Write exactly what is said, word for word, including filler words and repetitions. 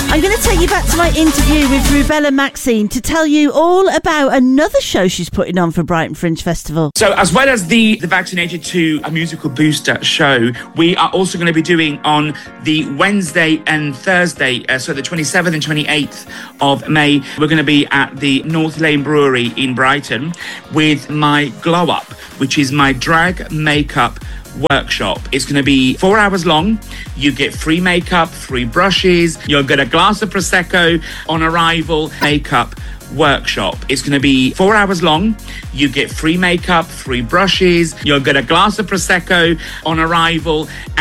I'm going to take you back to my interview with Rubella Maxine to tell you all about another show she's putting on for Brighton Fringe Festival. So as well as the, the Vaccinated two a musical booster show, we are also going to be doing on the Wednesday and Thursday, uh, so the twenty-seventh and twenty-eighth of May, we're going to be at the North Lane Brewery in Brighton with my Glow Up, which is my drag makeup workshop. It's going to be four hours long. You get free makeup, free brushes. You'll get a glass of Prosecco on arrival. Makeup workshop. It's going to be four hours long. You get free makeup, free brushes. You'll get a glass of Prosecco on arrival.